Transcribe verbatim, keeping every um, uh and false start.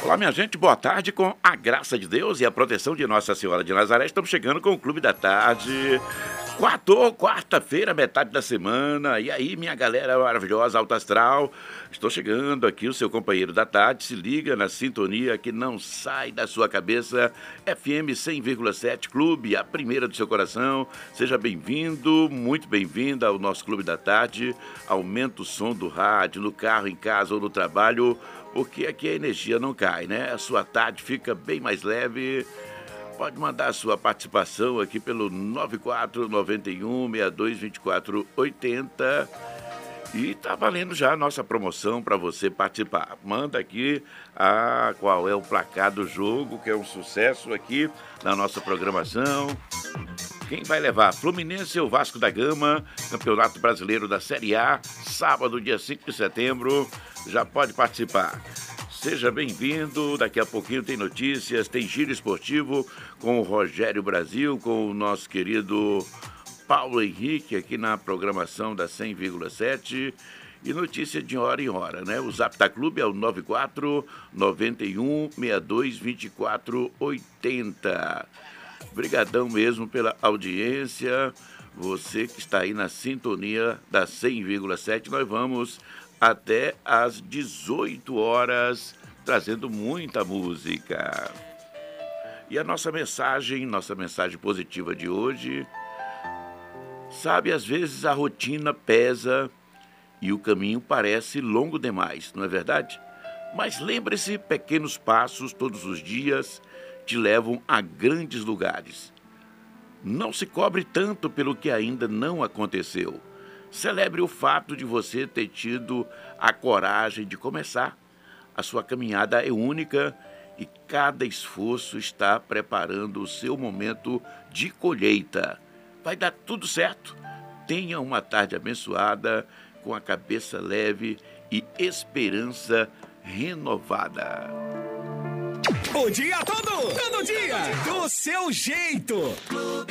Olá, minha gente, boa tarde. Com a graça de Deus e a proteção de Nossa Senhora de Nazaré, estamos chegando com o Clube da Tarde. Quarto, quarta-feira, metade da semana. E aí, minha galera maravilhosa, alta astral. Estou chegando aqui, o seu companheiro da tarde. Se liga na sintonia que não sai da sua cabeça. F M cem vírgula sete Clube, a primeira do seu coração. Seja bem-vindo, muito bem-vinda ao nosso Clube da Tarde. Aumenta o som do rádio, no carro, em casa ou no trabalho, porque aqui a energia não cai, né? A sua tarde fica bem mais leve. Pode mandar a sua participação aqui pelo nove quatro nove um, seis dois dois quatro oito zero. E tá valendo já a nossa promoção para você participar. Manda aqui a, qual é o placar do jogo, que é um sucesso aqui na nossa programação. Quem vai levar? Fluminense ou Vasco da Gama, Campeonato Brasileiro da Série A, sábado, dia cinco de setembro. Já pode participar. Seja bem-vindo, daqui a pouquinho tem notícias, tem giro esportivo com o Rogério Brasil, com o nosso querido Paulo Henrique aqui na programação da cem vírgula sete e notícia de hora em hora, né? O Zap da Clube é o nove quatro nove um, seis dois dois quatro oito zero. Obrigadão mesmo pela audiência, você que está aí na sintonia da cem vírgula sete, nós vamos até às dezoito horas, trazendo muita música. E a nossa mensagem, nossa mensagem positiva de hoje, sabe, às vezes a rotina pesa e o caminho parece longo demais, não é verdade? Mas lembre-se, pequenos passos todos os dias te levam a grandes lugares. Não se cobre tanto pelo que ainda não aconteceu. Celebre o fato de você ter tido a coragem de começar. A sua caminhada é única e cada esforço está preparando o seu momento de colheita. Vai dar tudo certo. Tenha uma tarde abençoada, com a cabeça leve e esperança renovada. O dia todo, todo dia, do seu jeito.